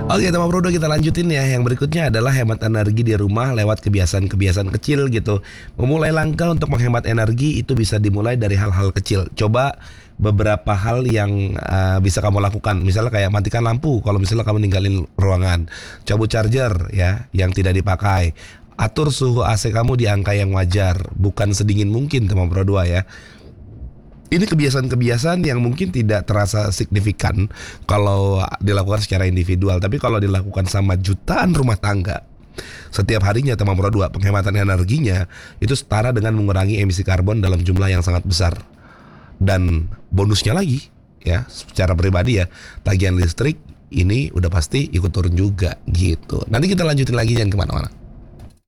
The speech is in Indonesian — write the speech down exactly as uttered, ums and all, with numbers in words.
Oke, teman Prodo, kita lanjutin ya. Yang berikutnya adalah hemat energi di rumah lewat kebiasaan-kebiasaan kecil gitu. Memulai langkah untuk menghemat energi itu bisa dimulai dari hal-hal kecil. Coba beberapa hal yang uh, bisa kamu lakukan. Misalnya kayak matikan lampu kalau misalnya kamu ninggalin ruangan. Cabut charger ya yang tidak dipakai. Atur suhu A C kamu di angka yang wajar, bukan sedingin mungkin, teman Pro dua ya. Ini kebiasaan-kebiasaan yang mungkin tidak terasa signifikan kalau dilakukan secara individual, tapi kalau dilakukan sama jutaan rumah tangga setiap harinya, teman Pro dua, penghematan energinya itu setara dengan mengurangi emisi karbon dalam jumlah yang sangat besar. Dan bonusnya lagi ya, secara pribadi ya, tagihan listrik ini udah pasti ikut turun juga gitu. Nanti kita lanjutin lagi, jangan kemana-mana.